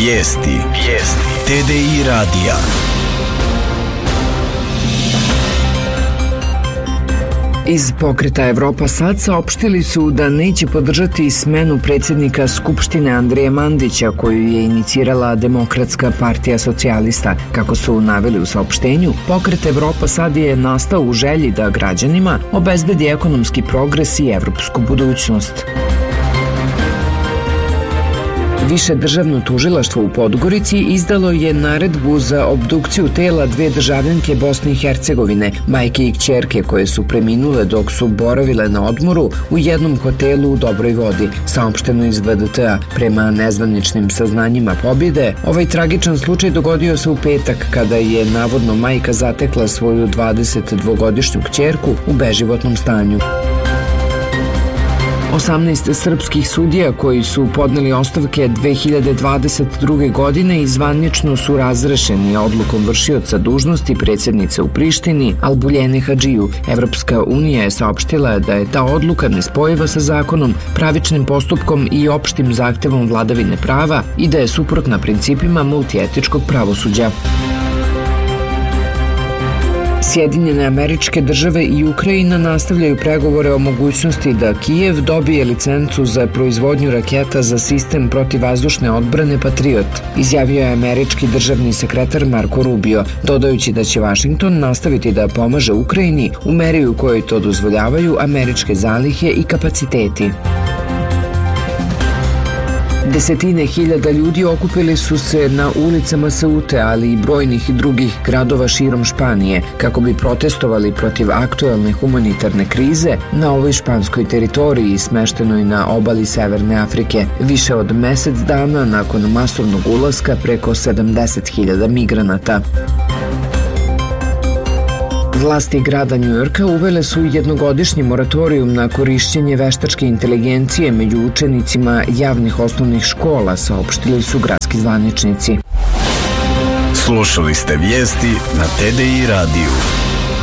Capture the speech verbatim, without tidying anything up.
Vijesti. Vijesti. T D I radija. Iz pokreta Evropa sad saopštili su da neće podržati smenu predsjednika Skupštine Andrije Mandića, koju je inicirala Demokratska partija socijalista. Kako su naveli u saopštenju, pokret Evropa sad je nastao u želji da građanima obezbedi ekonomski progres i evropsku budućnost. Više državno tužilaštvo u Podgorici izdalo je naredbu za obdukciju tela dve državljanke Bosne i Hercegovine, majke i kćerke, koje su preminule dok su boravile na odmoru u jednom hotelu u Dobroj Vodi, saopšteno iz V D T-a. Prema nezvaničnim saznanjima Pobjede, ovaj tragičan slučaj dogodio se u petak kada je navodno majka zatekla svoju dvadesetdvogodišnju kćerku u beživotnom stanju. osamnaest srpskih sudija koji su podneli ostavke dve hiljade dvadeset druge. godine i zvanično su razrešeni odlukom vršioca dužnosti predsjednice u Prištini Albuljene Hadžiju. Evropska unija je saopštila da je ta odluka nespojiva sa zakonom, pravičnim postupkom i opštim zahtevom vladavine prava i da je suprotna principima multietičkog pravosuđa. Sjedinjene Američke Države i Ukrajina nastavljaju pregovore o mogućnosti da Kijev dobije licencu za proizvodnju raketa za sistem protivvazdušne odbrane Patriot, izjavio je američki državni sekretar Marko Rubio, dodajući da će Vašington nastaviti da pomaže Ukrajini u meri u kojoj to dozvoljavaju američke zalihe i kapaciteti. Desetine hiljada ljudi okupili su se na ulicama Seute, ali i brojnih drugih gradova širom Španije, kako bi protestovali protiv aktuelne humanitarne krize na ovoj španskoj teritoriji smeštenoj na obali Severne Afrike, više od mesec dana nakon masovnog ulaska preko sedamdeset hiljada migranata. Vlasti grada Njujorka uvele su jednogodišnji moratorijum na korišćenje veštačke inteligencije među učenicima javnih osnovnih škola, saopštili su gradski zvaničnici. Slušali ste vijesti na T D I radiju.